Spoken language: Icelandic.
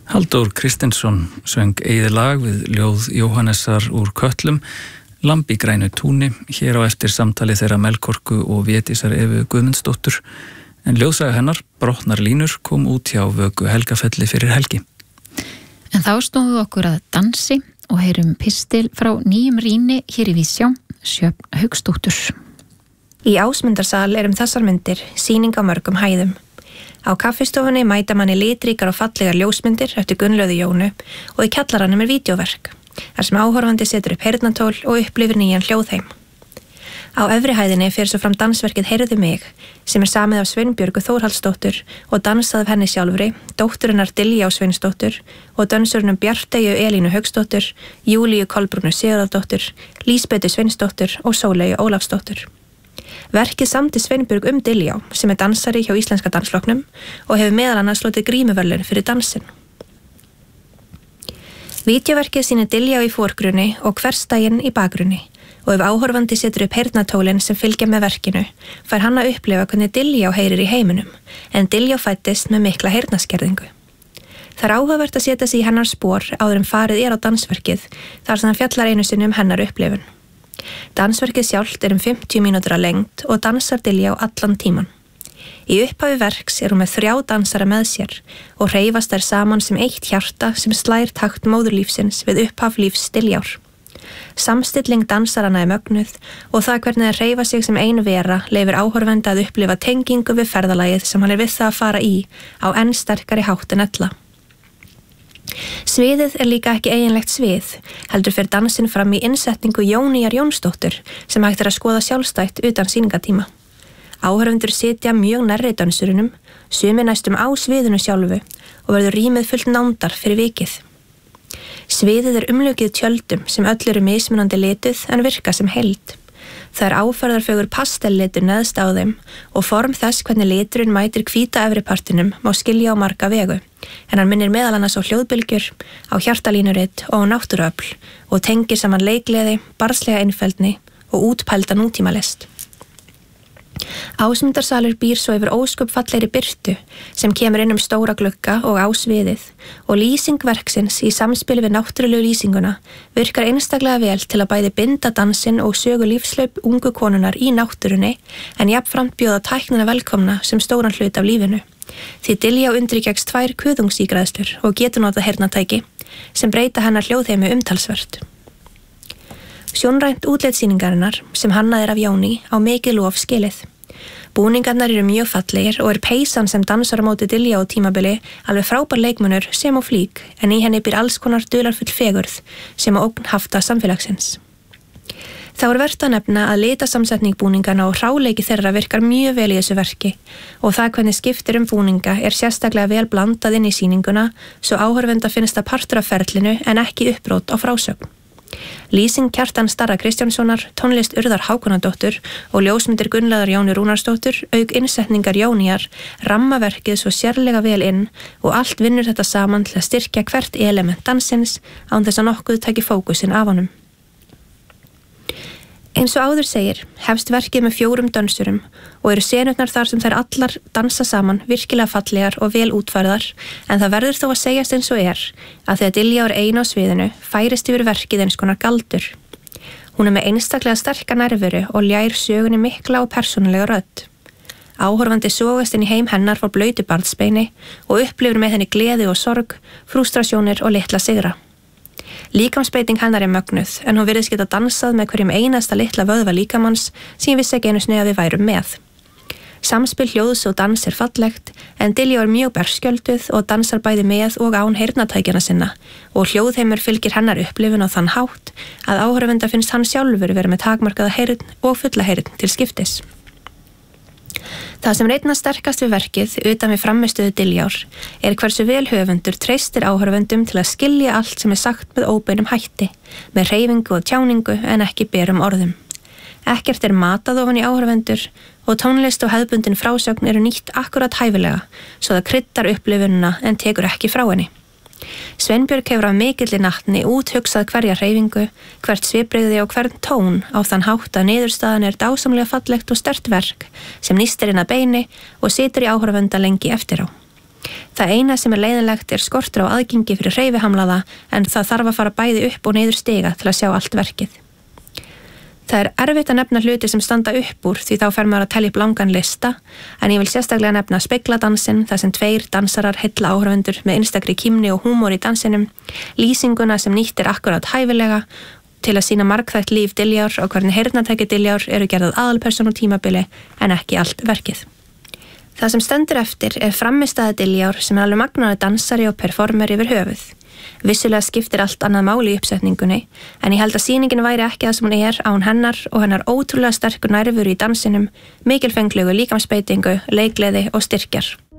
Halldór Kristinsson söng eigið lag við ljóð Jóhannesar úr Kötlum, Lamb í grænu túni, hér á eftir samtali þeirra Melkorku og Védísar Evu Guðmundsdóttur, en ljóðsaga hennar, Brotnar línur, kom út hjá Vöku Helgafelli fyrir helgi. En þá snúðum við okkur að dansi og heyrum pistil frá nýjum rýni hér í Vísjá, Sjöfn Hauksdóttur. Í Ásmundarsal þessar myndir sýning á mörgum hæðum. Á kaffistofunni mæta manni litríkar og fallegar ljósmyndir eftir Gunnlaugu Jónu og í kjallaranum vídeóverk, þar sem áhorfandi setur upp heyrnartól og upplifir nýjan hljóðheim. Á efri hæðinni fer svo fram dansverkið Heyrðu mig, sem samið af Sveinbjörgu Þórhallsdóttur og dansað af henni sjálfri, dótturinnar Diljá Sveinsdóttur og dansurinnum Bjarteyju Elínu Hauksdóttur, Júlíu Kolbrúnu Sigurðardóttur, Lísbetu Sveinsdóttur og Sóleyju Ólafsdóttur. Verkið samdi Sveinbjörg Diljá, sem dansari hjá Íslenska dansflokknum og hefur meðal annars hlotið grímuverðlaun fyrir dansinn. Vídeóverkið sýnir Diljá í forgrunni og hversdaginn í bakgrunni og ef áhorfandi setur upp heyrnartólin sem fylgja með verkinu, fær hann að upplifa hvernig Diljá heyrir í heiminum, en Diljá fæddist með mikla heyrnarskerðingu. Það áhugavert að setja sig í hennar spor áður farið á dansverkið, þar sem hann fjallar einu sinni hennar upplifun. Dansverkið sjálft 50 mínútur að lengd og dansar Diljá allan tíman. Í upphafi verks hún með 3 dansara með sér og hreyfast þær saman sem eitt hjarta sem slær takt móðurlífsins við upphaf lífs Diljár. Samstilling dansarana mögnuð og það hvernig þær hreyfa sig sem ein vera leyfir áhorfandi að upplifa tengingu við ferðalagið sem hann við það að fara í á enn sterkari hátt en ella. Sviðið líka ekki eiginlegt svið, heldur fer dansinn fram í innsetningu Jóníar Jónsdóttur sem hægt að skoða sjálfstætt utan sýningatíma. Áhorfendur sitja mjög nærri dansurinum, sumir næstum á sviðinu sjálfu og verður rýmið fullt nándar fyrir vikið. Sviðið umlukið tjöldum sem öll mismunandi lituð en virka sem heild. Það áferðarfögur pastellitur neðst á þeim og form þess hvernig liturinn mætir hvíta efripartinum má skilja á marga vegu, en hann minnir meðal annars á hljóðbylgjur, á hjartalínurit og á náttúruöfl og tengir saman leikgleði, barnslega einfeldni og útpælda nútímalist. Ásmundarsalur býr svo yfir ósköp fallegri birtu sem kemur inn stóra glugga og á sviðið og lýsing verksins í samspili við náttúrulegu lýsinguna virkar einstaklega vel til að bæði binda dansinn og sögu lífslaup ungu konunnar í náttúrunni en jafnframt bjóða tæknina velkomna sem stóran hlut af lífinu. Því Diljá undirgekkst 2 kuðungsígræðslur og getur notað heyrnartæki sem breyta hennar hljóðheimi umtalsvert. Sjónrænt útlit sýningarinnar sem hannað af Jóni á mikið lof skilið. Búningarnar mjög fallegir og peysan sem dansar á móti Diljá á tímabili alveg frábær leikmunur sem á flík en í henni býr alls konar dularfull fegurð sem á ógn hafta samfélagsins. Þá vert að nefna að litasamsetning búningarna og hráleiki þeirra virkar mjög vel í þessu verki og það hvernig skiptir búninga sérstaklega vel blandað inn í sýninguna svo áhorfenda finnst það partur af ferlinu en ekki uppbrot á frásögn. Lýsing Kjartan Starra Kristjánssonar, tónlist Urðar Hákonardóttur og ljósmyndir Gunnlaugar Jónu Rúnarsdóttur auk innsetningar Jóníar ramma verkið svo sérlega vel inn og allt vinnur þetta saman til að styrkja hvert element dansins án þess að nokkuð taki fókusinn af honum. Eins og áður segir, hefst verkið með 4 dansurum og senurnar þar sem þær allar dansa saman virkilega fallegar og vel útfærðar en það verður þó að segjast eins og að þegar Diljá ein á sviðinu færist yfir verkið eins konar galdur. Hún með einstaklega sterka nærveru og ljær sögunni mikla og persónulega rödd. Áhorfandi sogast inn í heim hennar frá blautu barnsbeini og upplifir með henni gleði og sorg, frústrasjónir og litla sigra. Líkamsbreyting hennar mögnuð en hún virðist geta dansað með hverjum einasta litla vöðva líkamanns sem vissi ekki einu sinni að við værum með. Samspil hljóðs og dans fallegt en Diljá mjög berskjölduð og dansar bæði með og án heyrnartækjana sinna og hljóðheimur fylgir hennar upplifun á þann hátt að áhorfenda finnst hann sjálfur vera með takmarkaða heyrn og fulla heyrn til skiptis. Það sem reynast sterkast við verkið utan við frammistöðu Diljár hversu vel höfundur treystir áhorfendum til að skilja allt sem sagt með óbeinum hætti, með hreyfingu og tjáningu en ekki berum orðum. Ekkert matað ofan í áhorfendur og tónlist og hefðbundin frásögn nýtt akkurat hæfilega svo það kryddar upplifunina en tekur ekki frá henni. Sveinbjörg hefur af mikilli natni úthugsað hverja hreyfingu, hvert svipbrigði og hvern tón á þann hátt að niðurstaðan dásamlega fallegt og sterkt verk sem nístir inn að beini og situr í áhorfenda lengi eftir á. Það eina sem leiðinlegt skortur á aðgengi fyrir hreyfihamlaða en það þarf að fara bæði upp og niður stiga til að sjá allt verkið. Það erfitt að nefna hluti sem standa upp úr því þá fer maður að telja upp langan lista en ég vil sérstaklega nefna spegladansinn þar sem 2 dansarar heilla áhorfendur með einstakri kímni og húmor í dansinum, lýsinguna sem nýtt akkurat hæfilega til að sýna margþætt líf Diljár og hvernig heyrnartæki Diljár eru gerðað aðalpersónu tímabili en ekki allt verkið. Það sem stendur eftir frammistaða Diljár sem alveg magnaður dansari og performer yfir höfuð. Vissulega skiptir allt annað máli í uppsetningunni en ég held að sýningin væri ekki það sem hún án hennar og hennar ótrúlega sterkur nærveru í dansinum, mikilfenglegu líkamsbeitingu, leikgleði og styrkjar.